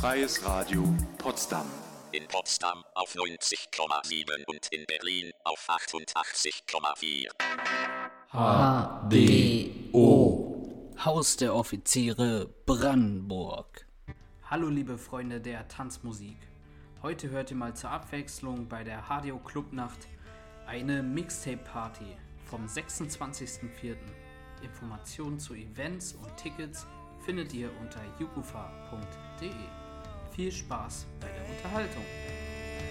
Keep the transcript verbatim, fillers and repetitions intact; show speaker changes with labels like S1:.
S1: Freies Radio Potsdam.
S2: In Potsdam auf neunzig Komma sieben und in Berlin auf achtundachtzig Komma vier.
S3: H D O Haus der Offiziere Brandenburg.
S4: Hallo liebe Freunde der Tanzmusik. Heute hört ihr mal zur Abwechslung bei der H D O Clubnacht eine Mixtape-Party vom sechsundzwanzigsten vierten Informationen zu Events und Tickets findet ihr unter jukufa punkt de. Viel Spaß bei der Unterhaltung.